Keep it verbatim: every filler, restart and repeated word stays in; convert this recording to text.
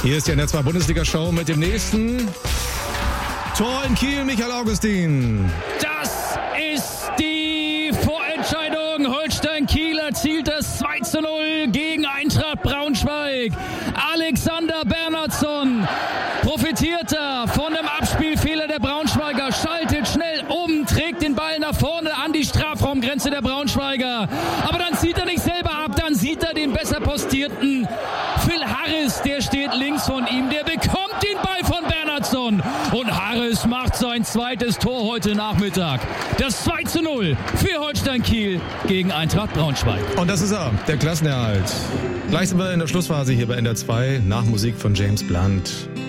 Hier ist die N R zwei Bundesliga-Show mit dem nächsten Tor in Kiel, Michael Augustin. Das ist die Vorentscheidung. Holstein Kiel erzielt das zwei zu null gegen Eintracht Braunschweig. Alexander Bernhardsson profitiert da von dem Abspielfehler der Braunschweiger, schaltet schnell um, trägt den Ball nach vorne an die Strafraumgrenze der Braunschweiger. Aber dann zieht er nicht selber ab, dann sieht er den besser postierten Phil Harris, der steht links von ihm, der bekommt den Ball von Bernhardsson und Harris macht sein zweites Tor heute Nachmittag. Das zwei zu null für Holstein Kiel gegen Eintracht Braunschweig. Und das ist er, der Klassenerhalt. Gleich sind wir in der Schlussphase hier bei N R zwei nach Musik von James Blunt.